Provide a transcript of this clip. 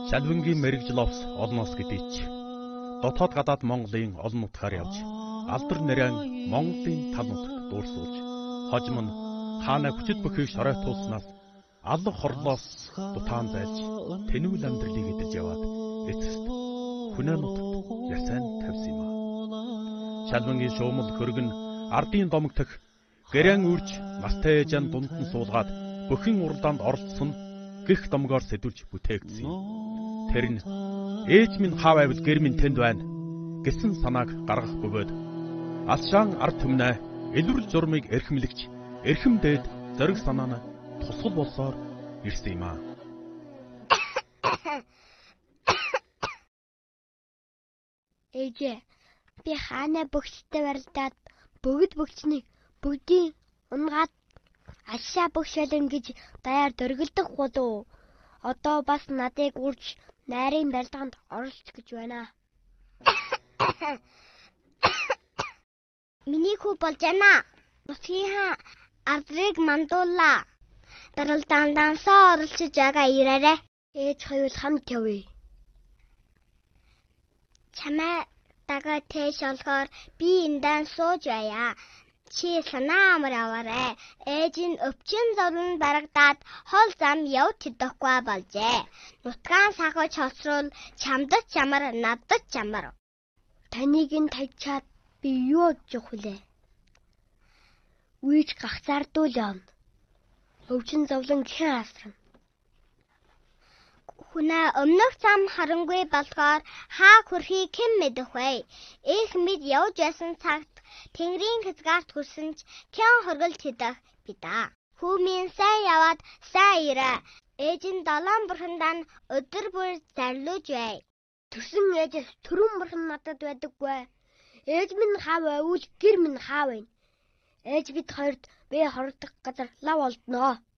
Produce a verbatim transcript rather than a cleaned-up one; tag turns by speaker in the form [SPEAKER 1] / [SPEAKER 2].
[SPEAKER 1] Шалвингийн мэрэгжил овс олноос гэдээ ч дотоод гадаад Монголын олон нутгаар явж алдар нэрэн Монголын тал нутагт дуурсуулж хожим нь хаана хүчит бүхийг шоройтуулснаас алга хорлоос дутаан зайлж тэнүүл амьдралыг эдэлж яваад эцэст хүнээ нутагт ясайн тавьсан юм а. Шалвингийн шуумал хөргөн ардын домогтөх гэрэн үрж настай ээжэн дунд нь суулгаад бүхэн уралдаанд оролцсон гих домгоор сэдвүүлж бүтээгдсэн юм. Тэр нь ээж минь хаа байвал гэр минь тэнд байна гэсэн санааг гаргах бөгөөд алшаан ард түмнээ элүрэл журмыг эрхэмлэгч эрхэм дээд зориг санаа нь тусгал болсоор ирсэн юм аа.
[SPEAKER 2] Ээжээ би хаана бөхчтэй барилдаад бүгд бөхчнийг бүгдийн унгаад алшаа бөхш байлаа гэж даяар дөргөлдөх болов. Одоо бас надыг үрж найрын барилдаанд оролц гэж байна. Миний хүү болж байна. Нутгийн ардрыг мандуулаа. Барилдаанд дансаа оролцож байгаа ирээрээ. Ээж хоёул хамт явъя. Чамаа дага тэш олохоор би эндан сууж байя. Чи санаа амар аваарэ. Ээж нь өвчин зовлон барагдаад хол зам яв чадахгүй болжээ. Нутгаан сахаж хоцрол чамдад чамар надад чамар. Таныг нь тайчаад би юу жих хүлээ. Үйж гахцаардуул явна. Өвчин зовлон гхэн асрам. Хүнээ өмнөх зам харангүй болохоор хаа хүрхийг хэн мэдэх вэ? Их мэд явж байсан цагт Тэнгэрийн хязгаарт хүрсэн ч кян хоргол тэдэх бидаа. Хүмийн сайн яваад сайн ирээ. Ээж нь долоон бурхандаа нь өдөр бүр зарлууж бай. Төрсөн ээжээс төрөн бурхан надад байдаггүй. Ээж минь хаа байвал гэр минь хаа вэ? Ээж бид хоёрт би хордох газар лав олдноо.